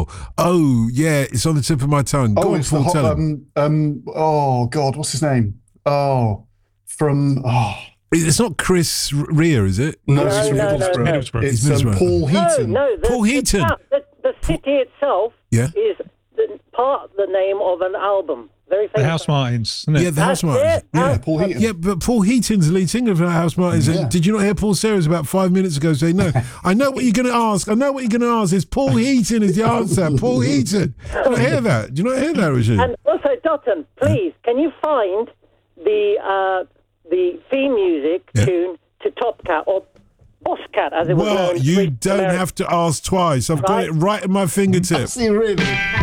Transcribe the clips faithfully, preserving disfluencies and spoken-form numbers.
well. Oh, yeah, it's on the tip of my tongue. Go Oh, on, it's the Paul, hot, tell him. um, um, oh, God, what's his name? Oh, from, oh. It's not Chris Rea, is it? No, No, it's no, no, Middlesbrough. no. It's, It's um, Middlesbrough. Paul No, Heaton. no. The, Paul the Heaton. town- The, the city itself Yeah. is the, part the name of an album. Very famous. The House Martins, isn't it? Yeah, the House That's Martins. it. Yeah. House Paul Heaton. Yeah, but Paul Heaton's the lead singer of the House Martins. Yeah. And did you not hear Paul Serres about five minutes ago say, no, I know what you're going to ask. I know what you're going to ask. It's Paul Heaton is the answer. Paul Heaton. Do you not hear that? Do you not hear that, Rashid? And also, Dotton, please, can you find the uh, the theme music Yeah. tune to Top Cat or Boss Cat, as it was Well, known? you in don't America. have to ask twice. I've got Right. it right at my fingertip. See, really?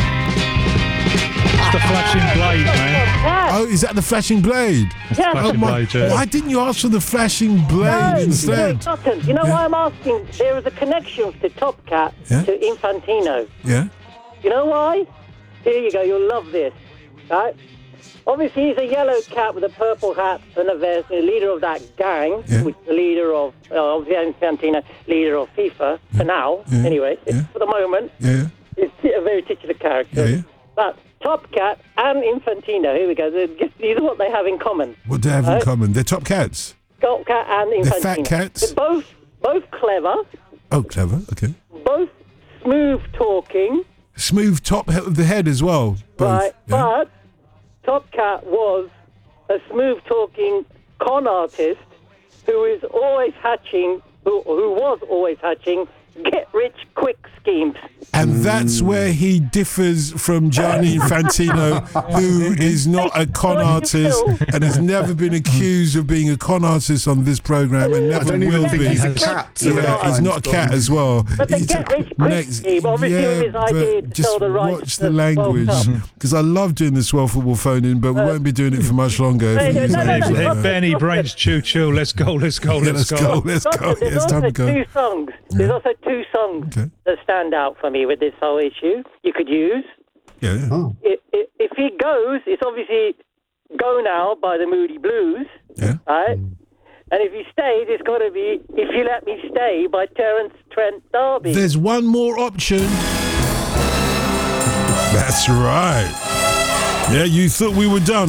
It's the flashing blade, man. Cat. Oh, is that the flashing blade? Yeah. Oh Flashing my, blade, yeah. why didn't you ask for the flashing blade No, instead? no, Dotton, you know why I'm asking? There is a connection to Top Cat Yeah. to Infantino. Yeah? You know why? Here you go. You'll love this. Right? Obviously, he's a yellow cat with a purple hat and a vest, the leader of that gang, Yeah. which is the leader of, uh, obviously, Infantino, leader of FIFA, for now, Yeah. anyway. It's, Yeah. For the moment, Yeah? it's a very titular character. Yeah, yeah. But Top Cat and Infantino, here we go. They're just- These are what they have in common. What do they have in Right. common? They're top cats. Top Cat and Infantino. They're fat cats? They're both, both clever, Oh, clever. Okay. both smooth talking. Smooth top he- of the head as well. Both. Right, yeah? but Top Cat was a smooth-talking con artist who is always hatching, who, who was always hatching, get-rich-quick schemes. And that's where he differs from Gianni Infantino, who is not a con artist and has never been accused of being a con artist on this program and I never don't even will think be. he's a cat. Yeah, he's not a cat as well. But the He's a- get-rich-quick scheme, obviously, yeah, with his idea but to just sell the rights watch to the the language, World Cup. because I love doing the Swell Football phone-in, but we won't be doing it for much longer. No, if we no, use no, that no, as no. well. Hey, Benny, brains choo choo. Let's go, let's go, Yeah, let's, let's go, let's go. Doctor, Yeah, there's it's time also to go. two songs. There's also two songs Okay. that stand out for me with this whole issue you could use. Yeah, yeah. Oh. If, if, if he goes, it's obviously Go Now by the Moody Blues, yeah. right? And if he stays, it's got to be If You Let Me Stay by Terence Trent D'Arby. There's one more option. That's right. Yeah, you thought we were done.